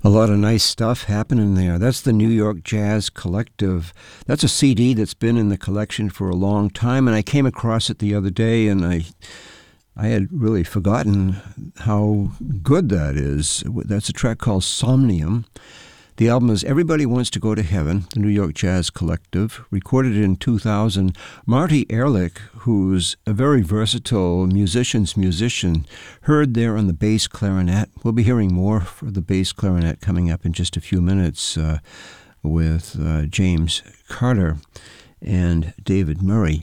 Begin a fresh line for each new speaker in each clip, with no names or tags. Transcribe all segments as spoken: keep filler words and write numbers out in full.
A lot of nice stuff happening there. That's the New York Jazz Collective. That's a C D that's been in the collection for a long time, and I came across it the other day, and I I had really forgotten how good that is. That's a track called Somnium. The album is Everybody Wants to Go to Heaven, the New York Jazz Collective, recorded in two thousand. Marty Ehrlich, who's a very versatile musician's musician, heard there on the bass clarinet. We'll be hearing more for the bass clarinet coming up in just a few minutes uh, with uh, James Carter and David Murray.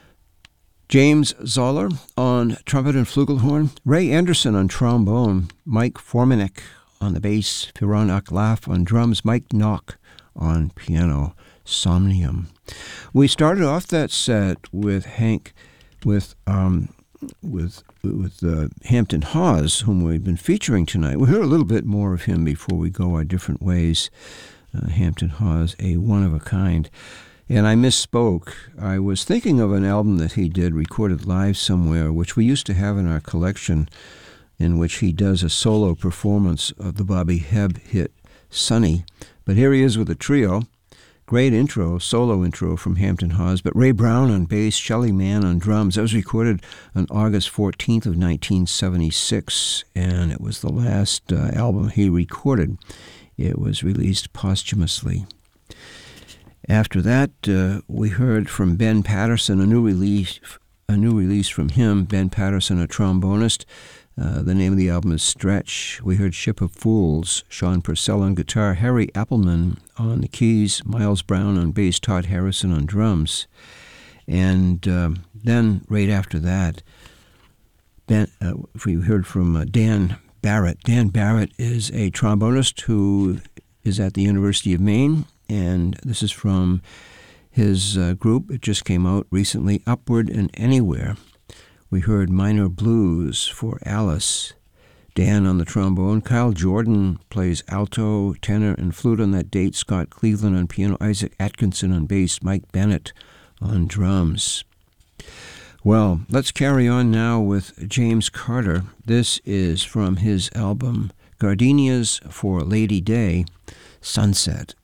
James Zoller on trumpet and flugelhorn, Ray Anderson on trombone, Mike Formanek on the bass, Firon Aklaf on drums, Mike Knock on piano. Somnium. We started off that set with Hank, with um, with with uh, Hampton Hawes, whom we've been featuring tonight. We'll hear a little bit more of him before we go our different ways. Uh, Hampton Hawes, a one of a kind. And I misspoke. I was thinking of an album that he did, recorded live somewhere, which we used to have in our collection, in which he does a solo performance of the Bobby Hebb hit Sunny. But here he is with a trio. Great intro, solo intro from Hampton Hawes. But Ray Brown on bass, Shelly Manne on drums. That was recorded on August fourteenth of nineteen seventy-six, and it was the last uh, album he recorded. It was released posthumously. After that, uh, we heard from Ben Patterson, a new release, a new release from him. Ben Patterson, a trombonist. Uh, the name of the album is Stretch. We heard Ship of Fools, Sean Purcell on guitar, Harry Appelman on the keys, Miles Brown on bass, Todd Harrison on drums. And uh, then right after that, Ben, uh, we heard from uh, Dan Barrett. Dan Barrett is a trombonist who is at the University of Maine, and this is from his uh, group. It just came out recently, Upward and Anywhere. We heard Minor Blues for Alice. Dan on the trombone. Kyle Jordan plays alto, tenor, and flute on that date. Scott Cleveland on piano. Isaac Atkinson on bass. Mike Bennett on drums. Well, let's carry on now with James Carter. This is from his album Gardenias for Lady Day, Sunset.